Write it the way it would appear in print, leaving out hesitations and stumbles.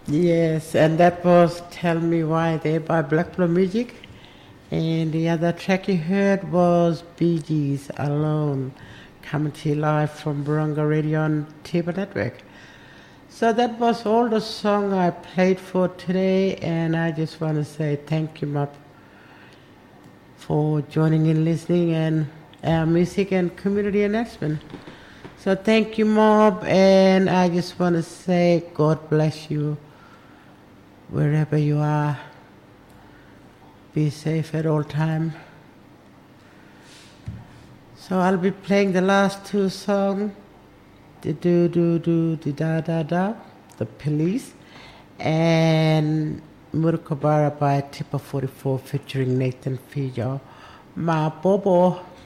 Yes, and that was Tell Me Why They by Black Blue Music. And the other track you heard was Bee Gees Alone, coming to you live from Barunga Radio on Tiba Network. So that was all the song I played for today, and I just want to say thank you, Mop, for joining in, listening, and our music and community announcement. So thank you, Mob, and I just want to say God bless you wherever you are. Be safe at all time. So I'll be playing the last two songs, the do do do the da da da, the Police, and Murukabara by Tipper 44 featuring Nathan Fijo. Ma Bobo.